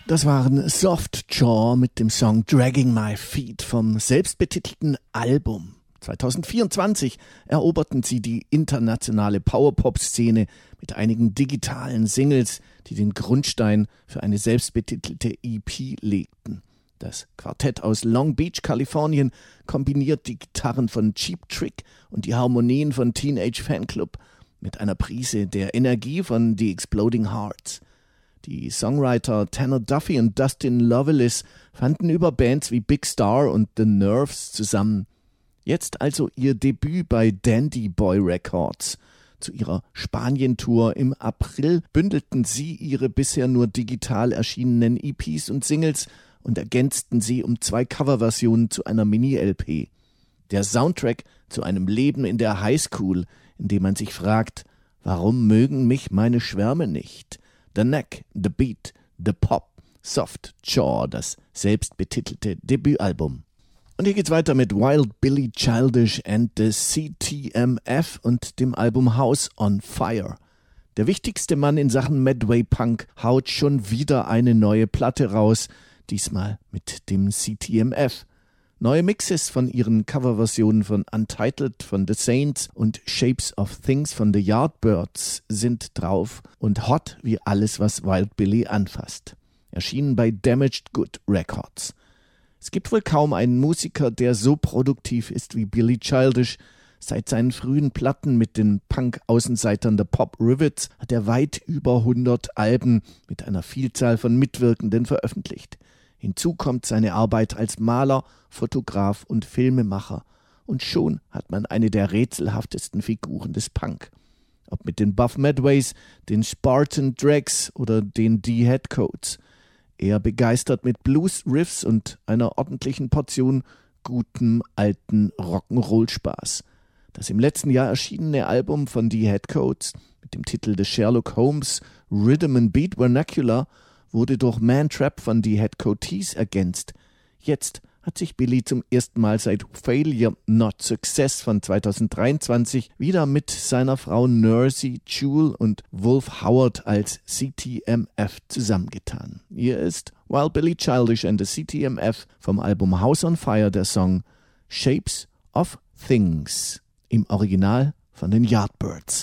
Das waren Softjaw mit dem Song Dragging My Feet vom selbstbetitelten Album. 2024 eroberten sie die internationale Powerpop-Szene mit einigen digitalen Singles, die den Grundstein für eine selbstbetitelte EP legten. Das Quartett aus Long Beach, Kalifornien, kombiniert die Gitarren von Cheap Trick und die Harmonien von Teenage Fanclub mit einer Prise der Energie von The Exploding Hearts. Die Songwriter Tanner Duffy und Dustin Lovelis fanden über Bands wie Big Star und The Nerves zusammen. Jetzt also ihr Debüt bei Dandy Boy Records. Zu ihrer Spanien-Tour im April bündelten sie ihre bisher nur digital erschienenen EPs und Singles und ergänzten sie um 2 Coverversionen zu einer Mini-LP. Der Soundtrack zu einem Leben in der Highschool, in dem man sich fragt, warum mögen mich meine Schwärme nicht? The Neck, The Beat, The Pop, Softjaw, das selbstbetitelte Debütalbum. Und hier geht's weiter mit Wild Billy Childish and the CTMF und dem Album House on Fire. Der wichtigste Mann in Sachen Medway Punk haut schon wieder eine neue Platte raus, diesmal mit dem CTMF. Neue Mixes von ihren Coverversionen von Untitled von The Saints und Shapes of Things von The Yardbirds sind drauf und hot wie alles, was Wild Billy anfasst. Erschienen bei Damaged Good Records. Es gibt wohl kaum einen Musiker, der so produktiv ist wie Billy Childish. Seit seinen frühen Platten mit den Punk-Außenseitern The Pop Rivets hat er weit über 100 Alben mit einer Vielzahl von Mitwirkenden veröffentlicht. Hinzu kommt seine Arbeit als Maler, Fotograf und Filmemacher. Und schon hat man eine der rätselhaftesten Figuren des Punk. Ob mit den Buff Medways, den Spartan Dregs oder den D-Headcoats. Er begeistert mit Blues-Riffs und einer ordentlichen Portion gutem alten Rock'n'Roll-Spaß. Das im letzten Jahr erschienene Album von D-Headcoats mit dem Titel The Sherlock Holmes Rhythm and Beat Vernacular wurde durch Man Trap von D-Headcoatees ergänzt. Jetzt hat sich Billy zum ersten Mal seit Failure Not Success von 2023 wieder mit seiner Frau Nursey Jewel und Wolf Howard als CTMF zusammengetan. Hier ist Wild Billy Childish and the CTMF vom Album House on Fire der Song Shapes of Things im Original von den Yardbirds.